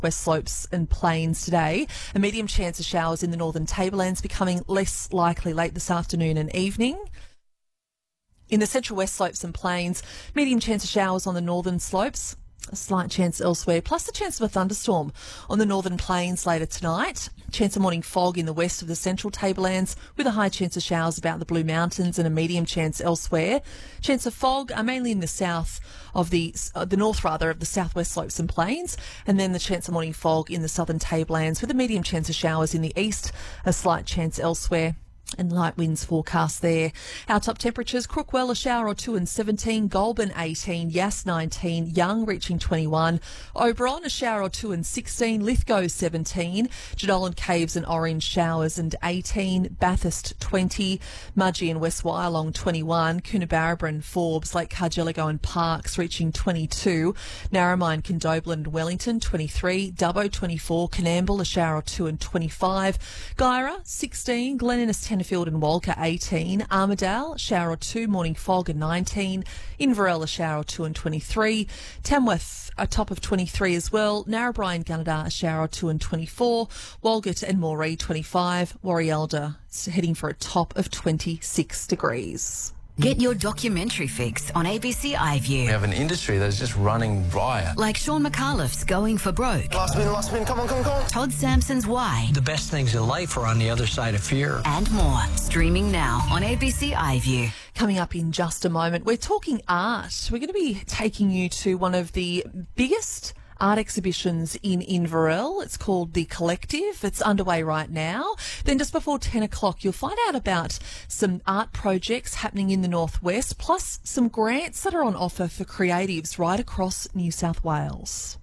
west slopes and plains today. A medium chance of showers in the northern tablelands, becoming less likely late this afternoon and evening. In the central west slopes and plains, medium chance of showers on the northern slopes. A slight chance elsewhere, plus the chance of a thunderstorm on the northern plains later tonight. Chance of morning fog in the west of the central tablelands, with a high chance of showers about the Blue Mountains and a medium chance elsewhere. Chance of fog are mainly in the south of the north of the southwest slopes and plains, and then the chance of morning fog in the southern tablelands, with a medium chance of showers in the east, a slight chance elsewhere. And light winds forecast there. Our top temperatures: Crookwell a shower or two and 17, Goulburn 18, Yass 19, Young reaching 21, Oberon a shower or two and 16, Lithgow 17, Jenolan Caves and Orange showers and 18, Bathurst 20, Mudgee and West Wyalong 21, Coonabarabran, Forbes, Lake Cargelligo and Parkes reaching 22, Narromine, Condobolin and Wellington 23, Dubbo 24, Coonamble a shower or two and 25, Guyra 16, Glen Innes, Tenterfield and Walker 18, Armidale shower or two, morning fog and 19, Inverell a shower or two and 23, Tamworth a top of 23 as well, Narrabri and Gunnedah a shower or two and 24, Walgett and Moree 25, Warialda heading for a top of 26 degrees. Get your documentary fix on ABC iView. We have an industry that's just running riot. Like Sean McAuliffe's Going for Broke. Last spin, come on. Todd Sampson's Why. The best things in life are on the other side of fear. And more. Streaming now on ABC iView. Coming up in just a moment, we're talking art. We're going to be taking you to one of the biggest art exhibitions in Inverell. It's called The Collective. It's underway right now. Then just before 10 o'clock, you'll find out about some art projects happening in the northwest, plus some grants that are on offer for creatives right across New South Wales.